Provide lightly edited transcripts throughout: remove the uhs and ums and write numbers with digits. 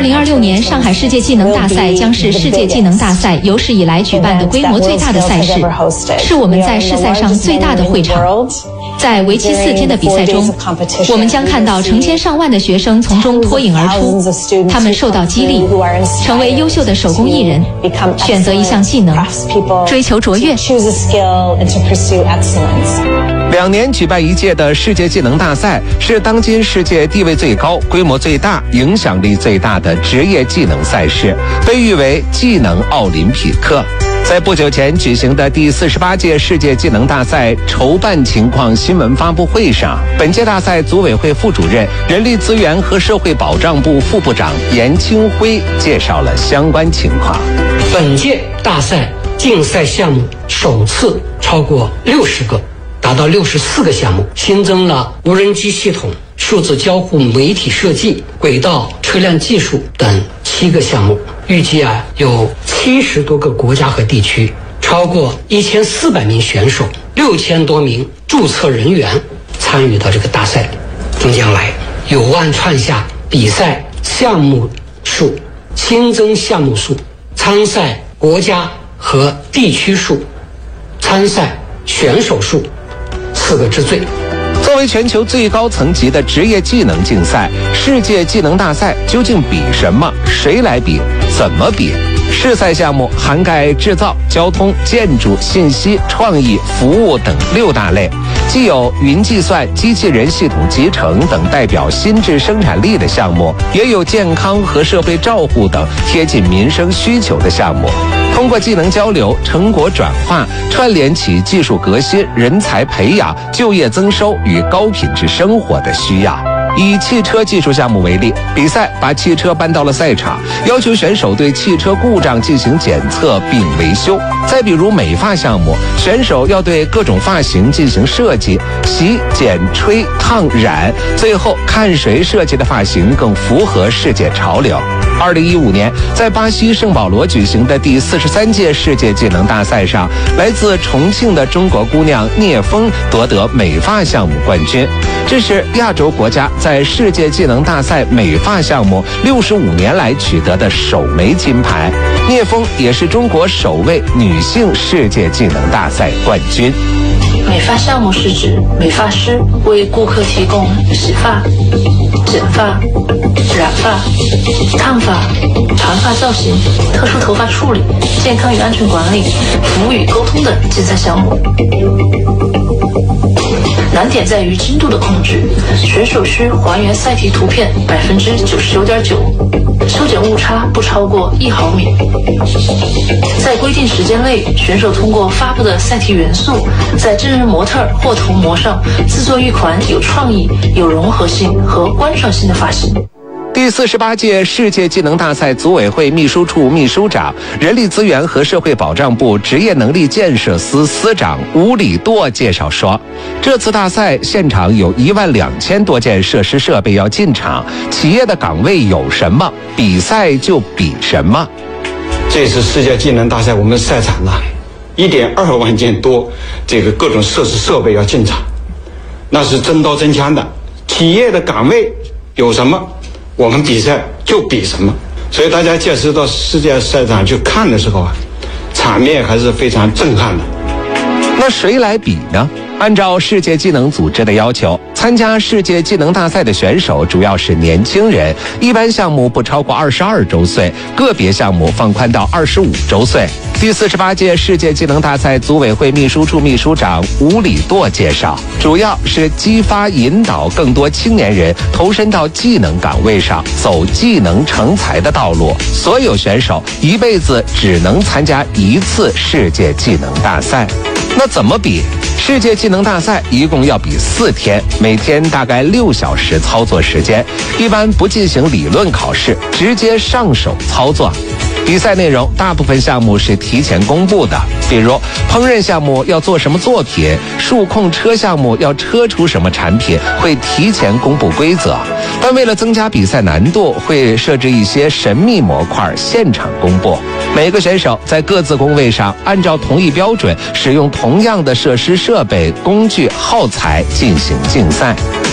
2026年上海世界技能大赛将是世界技能大赛有史以来举办的规模最大的赛事，是我们在世赛上最大的会场。在为期4天的比赛中，我们将看到成千上万的学生从中脱颖而出，他们受到激励，成为优秀的手工艺人，选择一项技能，追求卓越。 2年举办一届的世界技能大赛，是当今世界地位最高、规模最大、影响力最大的职业技能赛事，被誉为技能奥林匹克。在不久前举行的第48届世界技能大赛筹办情况新闻发布会上，本届大赛组委会副主任、人力资源和社会保障部副部长严清辉介绍了相关情况。 本届大赛竞赛项目首次超过60个，达到64个项目，新增了无人机系统、数字交互媒体设计、轨道车辆技术等7个项目。预计有70多个国家和地区，超过1400名选手，6000多名注册人员参与到这个大赛。将来有望创下比赛项目数、新增项目数、参赛国家和地区数、参赛选手数4个之最。 作为全球最高层级的职业技能竞赛，世界技能大赛究竟比什么？谁来比？怎么比？试赛项目涵盖制造、交通、建筑、信息、创意、服务等6大类，既有云计算、机器人系统集成等代表新质生产力的项目，也有健康和社会照护等贴近民生需求的项目。通过技能交流、成果转化，串联起技术革新、人才培养、就业增收与高品质生活的需要。以汽车技术项目为例，比赛把汽车搬到了赛场，要求选手对汽车故障进行检测并维修。再比如美发项目，选手要对各种发型进行设计，洗、剪、吹、烫、染，最后看谁设计的发型更符合世界潮流。2015年，在巴西圣保罗举行的第43届世界技能大赛上，来自重庆的中国姑娘聂风夺得美发项目冠军。这是亚洲国家在世界技能大赛美发项目65年来取得的首枚金牌。聂风也是中国首位女性世界技能大赛冠军。 美发项目是指美发师为顾客提供洗发、剪发、染发、烫发、长发造型、特殊头发处理、健康与安全管理、服务与沟通等竞赛项目。难点在于精度的控制，选手需还原赛题图片99.9%，修剪误差不超过1毫米。在规定时间内，选手通过发布的赛题元素，在真人模特或童模上制作一款有创意、有融合性和观赏性的发型。 第48届世界技能大赛组委会秘书处秘书长、人力资源和社会保障部职业能力建设司司长吴礼舵介绍说，这次大赛现场有12000多件设施设备要进场，企业的岗位有什么，比赛就比什么。 这次世界技能大赛我们赛场了1.2万件多这个各种设施设备要进场，那是真刀真枪的，企业的岗位有什么，我们比赛就比什么。所以大家届时到世界赛场去看的时候场面还是非常震撼的。 那谁来比呢？按照世界技能组织的要求，参加世界技能大赛的选手主要是年轻人，一般项目不超过22周岁，个别项目放宽到25周岁。第48届世界技能大赛组委会秘书处秘书长吴礼舵介绍，主要是激发引导更多青年人投身到技能岗位上，走技能成才的道路。所有选手一辈子只能参加1次世界技能大赛。那怎么比？世界技能大赛一共要比4天，每天大概6小时操作时间，一般不进行理论考试，直接上手操作。比赛内容大部分项目是提前公布的，比如烹饪项目要做什么作品，数控车项目要车出什么产品，会提前公布规则。但为了增加比赛难度，会设置一些神秘模块，现场公布。每个选手在各自工位上按照同一标准，使用同样的设施设备、工具、耗材进行竞赛。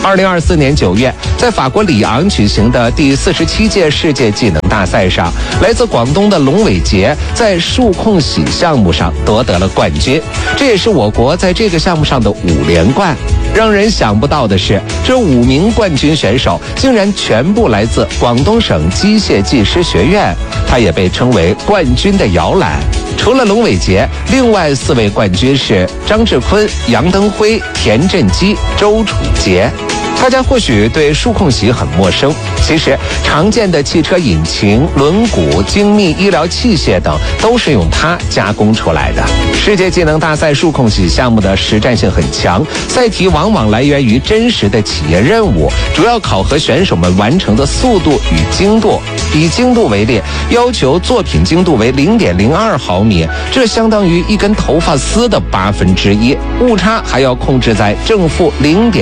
2024年9月，在法国里昂举行的第47届世界技能大赛上，来自广东的龙伟杰在数控喜项目上夺得了冠军，这也是我国在这个项目上的5连冠。让人想不到的是，这5名冠军选手竟然全部来自广东省机械技师学院，他也被称为冠军的摇篮。除了龙伟杰，另外4位冠军是张志坤、杨登辉、田振基、周楚杰。大家或许对数控喜很陌生，其实常见的汽车引擎、轮毂、精密医疗器械等都是用它加工出来的。世界技能大赛数控喜项目的实战性很强，赛题往往来源于真实的企业任务，主要考核选手们完成的速度与精度。以精度为例，要求作品精度为 0.02 毫米，这相当于一根头发丝的1/8，误差还要控制在正负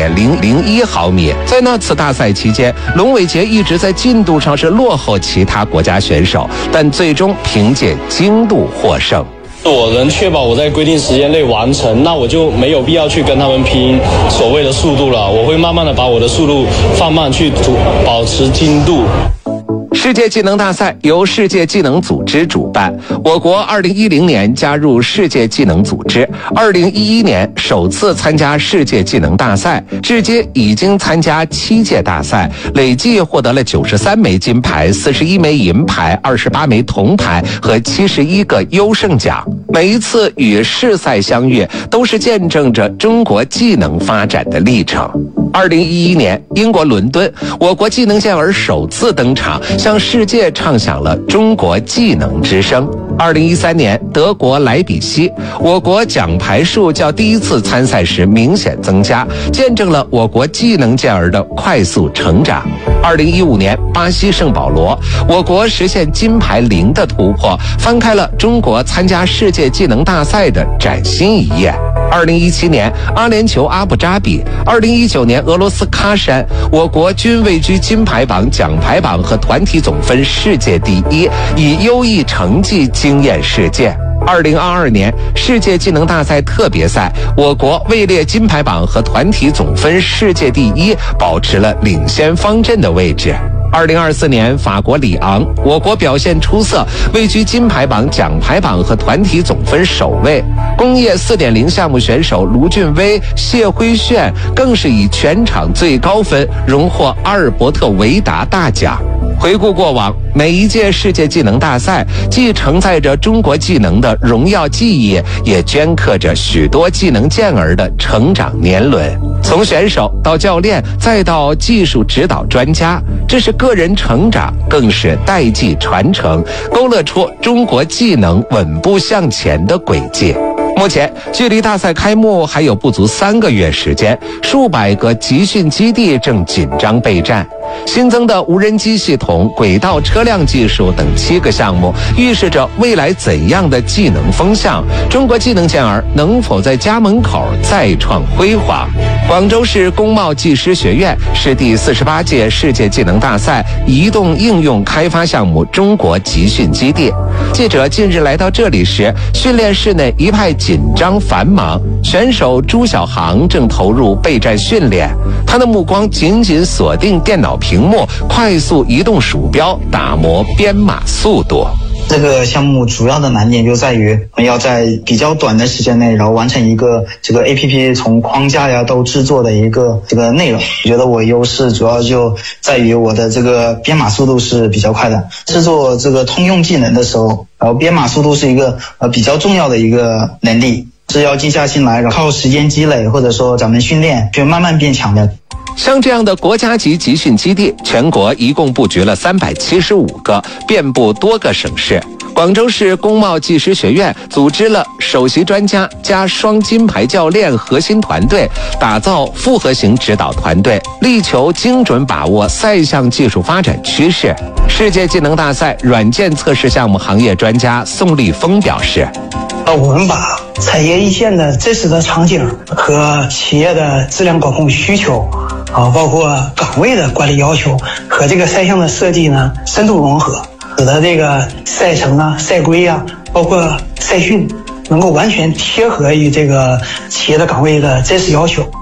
0.001 毫米。在那次大赛期间，龙伟杰一直在进度上是落后其他国家选手，但最终凭借精度获胜。 我能确保我在规定时间内完成，那我就没有必要去跟他们拼所谓的速度了，我会慢慢的把我的速度放慢，去保持精度。 世界技能大赛由世界技能组织主办，我国2010年加入世界技能组织，2011年首次参加世界技能大赛，至今已经参加7届大赛，累计获得了93枚金牌、41枚银牌、28枚铜牌和71个优胜奖。每一次与世赛相遇，都是见证着中国技能发展的历程。2011年，英国伦敦，我国技能健儿首次登场，向世界唱响了中国技能之声。2013年，德国莱比锡，我国奖牌数较第一次参赛时明显增加，见证了我国技能健儿的快速成长。2015年，巴西圣保罗，我国实现金牌0的突破，翻开了中国参加世界技能大赛的崭新一页。2017年，阿联酋阿布扎比，2019年俄罗斯喀山，我国均位居金牌榜、奖牌榜和团体总分世界第一，以优异成绩惊艳世界。2022年世界技能大赛特别赛，我国位列金牌榜和团体总分世界第一，保持了领先方阵的位置。2024年法国里昂，我国表现出色，位居金牌榜、奖牌榜和团体总分首位。工业 4.0 项目选手卢俊威、谢辉炫更是以全场最高分荣获阿尔伯特维达大奖。回顾过往，每一届世界技能大赛既承载着中国技能的荣耀记忆，也镌刻着许多技能健儿的成长年轮。从选手到教练，再到技术指导专家，这是个人成长，更是代际传承，勾勒出中国技能稳步向前的轨迹。目前距离大赛开幕还有不足3个月时间，数百个集训基地正紧张备战。新增的无人机系统、轨道车辆技术等7个项目，预示着未来怎样的技能风向？中国技能健儿能否在家门口再创辉煌？广州市工贸技师学院是第48届世界技能大赛移动应用开发项目中国集训基地。记者近日来到这里时，训练室内一派紧张繁忙，选手朱小航正投入备战训练，他的目光紧紧锁定电脑屏幕，快速移动鼠标，打磨编码速度。 这个项目主要的难点就在于我们要在比较短的时间内，然后完成一个这个 APP 从框架呀到制作的一个这个内容。我觉得我优势主要就在于我的这个编码速度是比较快的。制作这个通用技能的时候，然后编码速度是一个比较重要的一个能力，是要静下心来，然后靠时间积累或者说咱们训练就慢慢变强的。 像这样的国家级集训基地，全国一共布局了375个，遍布多个省市。广州市工贸技师学院组织了首席专家加双金牌教练核心团队，打造复合型指导团队，力求精准把握赛项技术发展趋势。世界技能大赛软件测试项目行业专家宋立峰表示， 我们把产业一线的真实的场景和企业的质量管控需求包括岗位的管理要求和这个赛项的设计呢深度融合，使得这个赛程啊、赛规啊，包括赛训能够完全贴合于这个企业的岗位的真实要求。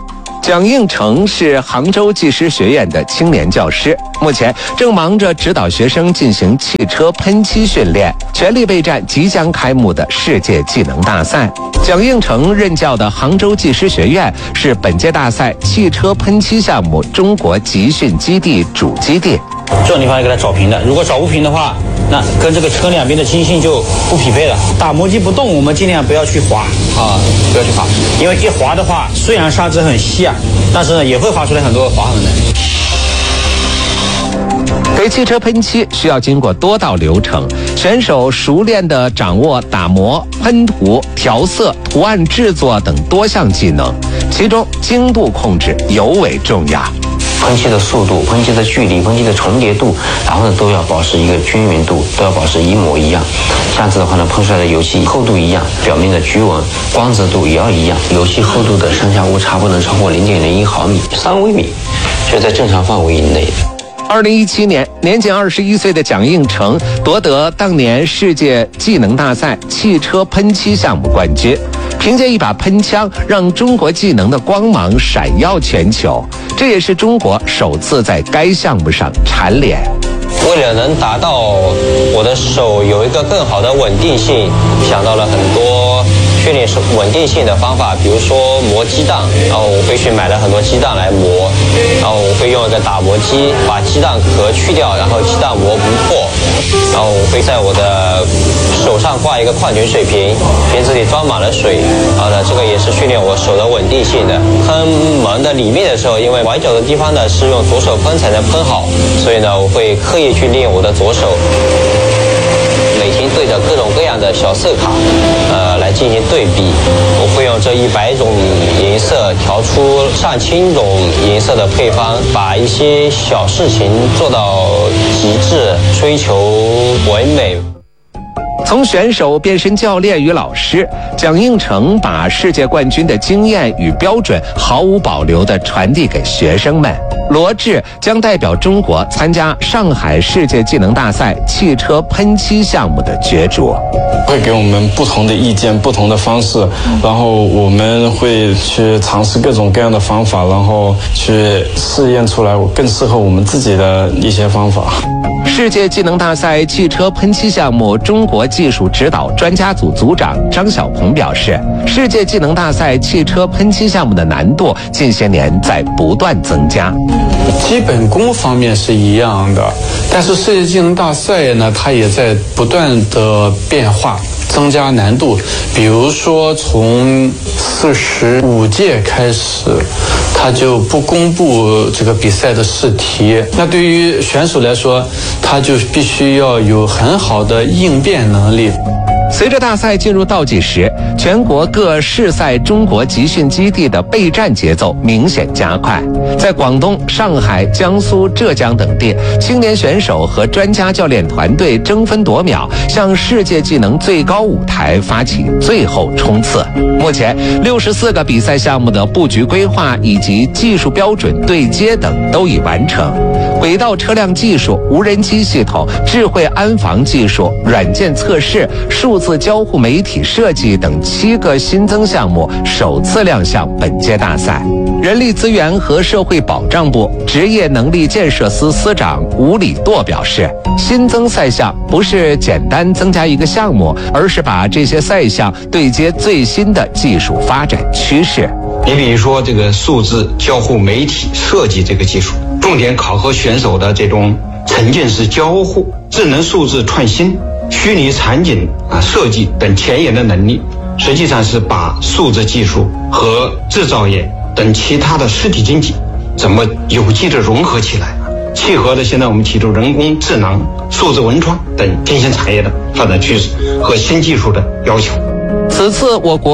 蒋应成是杭州技师学院的青年教师，目前正忙着指导学生进行汽车喷漆训练，全力备战即将开幕的世界技能大赛。蒋应成任教的杭州技师学院是本届大赛汽车喷漆项目中国集训基地主基地。 这种地方要给它找平的，如果找不平的话，那跟这个车两边的筋性就不匹配了。打磨机不动，我们尽量不要去滑啊，不要去滑，因为一滑的话，虽然砂质很细啊，但是呢也会滑出来很多划痕的。 给汽车喷漆需要经过多道流程，选手熟练地掌握打磨、喷涂、调色、图案制作等多项技能，其中精度控制尤为重要。 喷漆的速度、喷漆的距离、喷漆的重叠度，然后呢都要保持一个均匀度，都要保持一模一样。这样子的话呢，喷出来的油漆厚度一样，表面的局纹、光泽度也要一样，油漆厚度的上下误差不能超过0.01毫米、3微米，就在正常范围以内。 2017年，年仅21岁的蒋应成夺得当年世界技能大赛汽车喷漆项目冠军，凭借一把喷枪让中国技能的光芒闪耀全球，这也是中国首次在该项目上蝉联。 为了能达到我的手有一个更好的稳定性，想到了很多训练稳定性的方法，比如说磨鸡蛋，然后我会去买了很多鸡蛋来磨，然后我会用一个打磨机把鸡蛋壳去掉，然后鸡蛋磨不破，然后我会在我的手上挂一个矿泉水瓶，瓶子里装满了水，然后呢，这个也是训练我手的稳定性的。喷门的里面的时候，因为崴脚的地方呢是用左手喷才能喷好，所以呢，我会刻意去练我的左手。每天对着各种各样的小色卡，来进行对比。我会用这100种颜色调出上千种颜色的配方，把一些小事情做到极致，追求完美。 从选手变身教练与老师，蒋应成把世界冠军的经验与标准毫无保留地传递给学生们。罗志将代表中国参加上海世界技能大赛汽车喷漆项目的角逐， 会给我们不同的意见、不同的方式，然后我们会去尝试各种各样的方法，然后去试验出来更适合我们自己的一些方法。 世界技能大赛汽车喷漆项目中国技术指导专家组组长张晓鹏表示，世界技能大赛汽车喷漆项目的难度近些年在不断增加。 基本功方面是一样的，但是世界技能大赛呢，它也在不断的变化，增加难度。比如说从45届开始，他就不公布这个比赛的试题，那对于选手来说，他就必须要有很好的应变能力。 随着大赛进入倒计时，全国各市赛中国集训基地的备战节奏明显加快。在广东、上海、江苏、浙江等地，青年选手和专家教练团队争分夺秒，向世界技能最高舞台发起最后冲刺。目前，64个比赛项目的布局规划以及技术标准对接等都已完成。轨道车辆技术、无人机系统、智慧安防技术、软件测试、数字交互媒体设计等7个新增项目首次亮相本届大赛。人力资源和社会保障部职业能力建设司司长吴礼舵表示，新增赛项不是简单增加一个项目，而是把这些赛项对接最新的技术发展趋势。 你比如说这个数字交互媒体设计这个技术，重点考核选手的这种沉浸式交互、智能数字创新、虚拟场景设计等前沿的能力，实际上是把数字技术和制造业等其他的实体经济怎么有机的融合起来，契合了现在我们提出人工智能、数字文创等新兴产业的发展趋势和新技术的要求。 此次我国